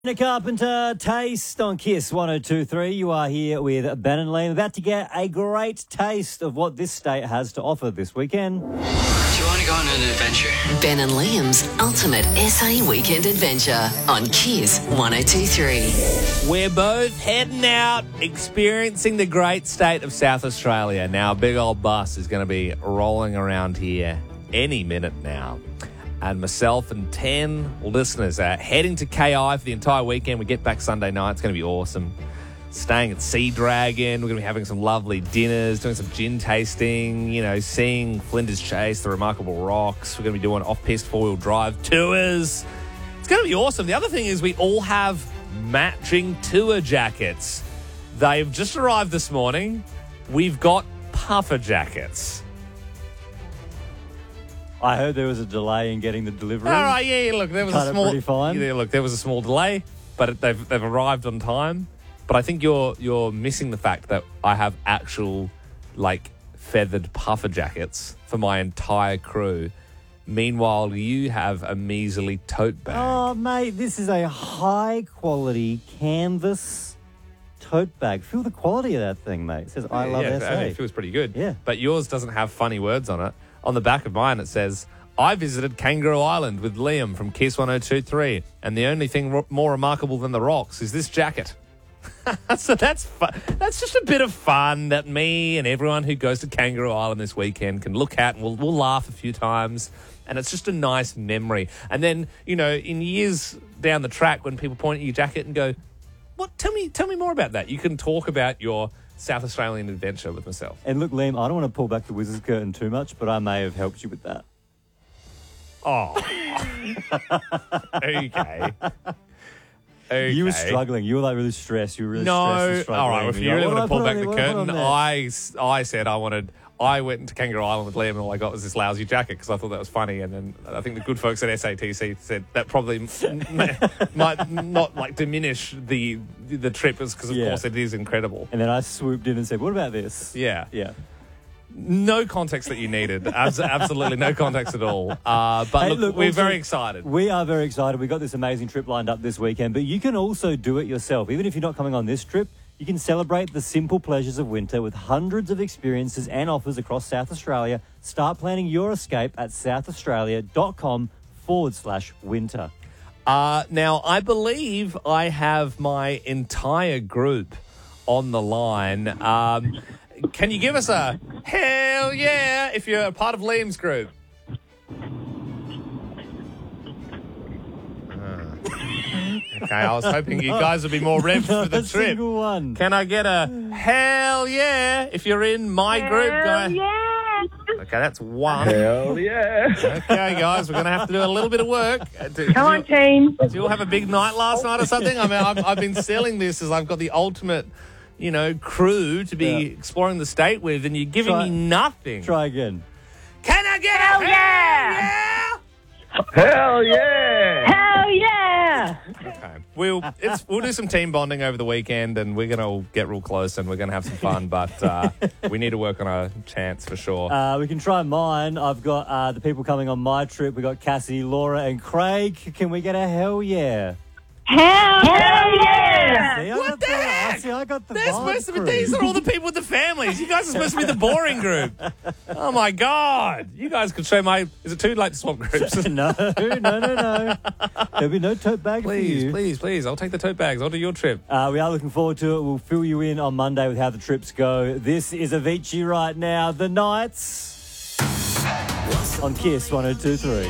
Nick Carpenter, Taste on Kiss 102.3. You are here with Ben and Liam, about to get a great taste of what this state has to offer this weekend. Do you want to go on an adventure? Ben and Liam's ultimate SA weekend adventure on Kiss 102.3. We're both heading out, experiencing the great state of South Australia. Now, a big old bus is going to be rolling around here any minute now. And myself and 10 listeners are heading to KI for the entire weekend. We get back Sunday night. It's going to be awesome. Staying at Sea Dragon. We're going to be having some lovely dinners, doing some gin tasting, seeing Flinders Chase, the remarkable rocks. We're going to be doing off-piste four-wheel drive tours. It's going to be awesome. The other thing is we all have matching tour jackets. They've just arrived this morning. We've got puffer jackets. I heard there was a delay in getting the delivery. All right, yeah, look, there was Cut a it small. pretty fine. Yeah, look, there was a small delay, but they've arrived on time. But I think you're missing the fact that I have actual feathered puffer jackets for my entire crew. Meanwhile, you have a measly tote bag. Oh, mate, this is a high-quality canvas tote bag. Feel the quality of that thing, mate. It says, I love SA. I mean, it feels pretty good. Yeah. But yours doesn't have funny words on it. On the back of mine, it says, I visited Kangaroo Island with Liam from Kiss 102.3, and the only thing more remarkable than the rocks is this jacket. So that's fun. That's just a bit of fun that me and everyone who goes to Kangaroo Island this weekend can look at, and we'll laugh a few times, and it's just a nice memory. And then, in years down the track, when people point at your jacket and go, "What? Tell me more about that," you can talk about your South Australian adventure with myself. And look, Liam, I don't want to pull back the wizard's curtain too much, but I may have helped you with that. Oh. Okay. You were struggling. You were really stressed. You were really stressed and struggling. All right. Well, if you really want to pull back the curtain, I said I went into Kangaroo Island with Liam and all I got was this lousy jacket because I thought that was funny. And then I think the good folks at SATC said that probably might not diminish the trip because, of course, it is incredible. And then I swooped in and said, what about this? Yeah. Yeah. No context that you needed. Absolutely no context at all. But hey, look, we're very excited. We are very excited. We've got this amazing trip lined up this weekend, but you can also do it yourself. Even if you're not coming on this trip, you can celebrate the simple pleasures of winter with hundreds of experiences and offers across South Australia. Start planning your escape at southaustralia.com/winter. Now, I believe I have my entire group on the line. Can you give us a hell yeah if you're a part of Liam's group? Okay, I was hoping you guys would be more revved for the trip. Single one. Can I get a hell yeah if you're in my group, guys? Yeah. Okay, that's one. Hell yeah. Okay, guys, we're going to have to do a little bit of work. Come on, team. Did you all have a big night last night or something? I mean, I've been selling this as I've got the ultimate, crew to be exploring the state with, and you're giving me nothing. Try again. Can I get Hell a yeah? hell yeah? Hell yeah. Hell yeah. Okay. We'll do some team bonding over the weekend, and we're going to get real close, and we're going to have some fun, but we need to work on our chance for sure. We can try mine. I've got the people coming on my trip. We've got Cassie, Laura, and Craig. Can we get a hell yeah? Hell yeah. See, What the heck? I got the They're vibe supposed to be, crew. these are all the people with the families. You guys are supposed to be the boring group. Oh, my God. You guys could show is it too late to swap groups? No. There'll be no tote bag for you. Please. I'll take the tote bags. I'll do your trip. We are looking forward to it. We'll fill you in on Monday with how the trips go. This is Avicii right now. The Nights on Kiss 102.3.